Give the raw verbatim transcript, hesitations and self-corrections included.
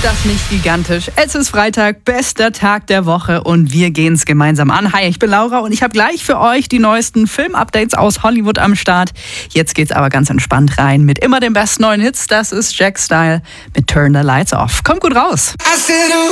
das nicht gigantisch? Es ist Freitag, bester Tag der Woche und wir gehen es gemeinsam an. Hi, ich bin Laura und ich habe gleich für euch die neuesten Film-Updates aus Hollywood am Start. Jetzt geht's aber ganz entspannt rein mit immer den besten neuen Hits. Das ist Jack Style mit Turn the Lights Off. Kommt gut raus. I said,